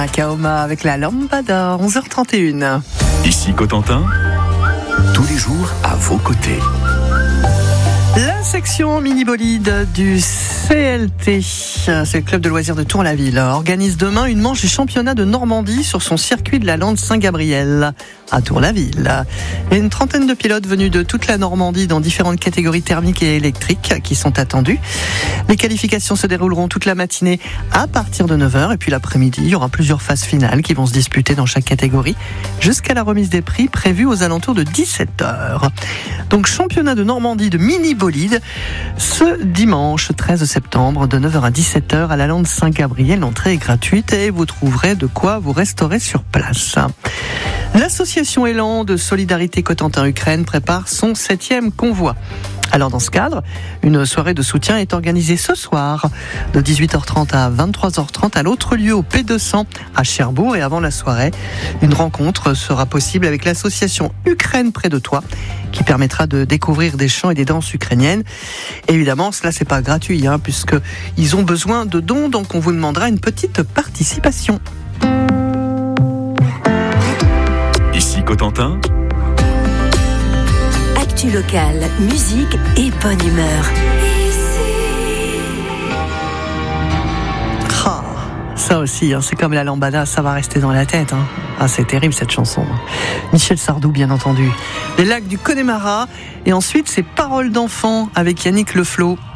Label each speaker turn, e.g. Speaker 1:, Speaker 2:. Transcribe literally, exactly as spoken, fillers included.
Speaker 1: Kaoma avec la Lambada, onze heures trente et une.
Speaker 2: Ici Cotentin, tous les jours à vos côtés.
Speaker 1: La section mini-bolide du C L T, c'est le club de loisirs de Tour-la-Ville, organise demain une manche du championnat de Normandie sur son circuit de la Lande Saint-Gabriel à Tour-la-Ville. Il y a une trentaine de pilotes venus de toute la Normandie dans différentes catégories thermiques et électriques qui sont attendus. Les qualifications se dérouleront toute la matinée à partir de neuf heures et puis l'après-midi, il y aura plusieurs phases finales qui vont se disputer dans chaque catégorie jusqu'à la remise des prix prévue aux alentours de dix-sept heures. Donc championnat de Normandie de mini-bolide ce dimanche treize septembre de neuf heures à dix-sept heures à la Lande Saint-Gabriel. L'entrée est gratuite et vous trouverez de quoi vous restaurer sur place. L'association Élan de Solidarité Cotentin-Ukraine prépare son septième convoi. Alors dans ce cadre, une soirée de soutien est organisée ce soir de dix-huit heures trente à vingt-trois heures trente à l'autre lieu au P deux cents à Cherbourg. Et avant la soirée, une rencontre sera possible avec l'association Ukraine près de toi qui permettra de découvrir des chants et des danses ukrainiennes. Et évidemment, cela c'est pas gratuit hein, puisque ils ont besoin de dons, donc on vous demandera une petite participation.
Speaker 2: Ici Cotentin,
Speaker 3: actu locale, musique et bonne humeur.
Speaker 1: Ah, ça aussi, hein, c'est comme la lambada, ça va rester dans la tête. Hein. Ah, c'est terrible cette chanson. Michel Sardou, bien entendu. Les lacs du Connemara. Et ensuite, c'est Paroles d'enfants avec Yannick Le Flot.